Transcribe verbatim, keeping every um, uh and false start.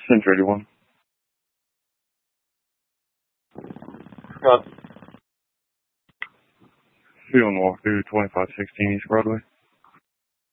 Central eighty-one. Got Field Noir through twenty-five sixteen East Broadway.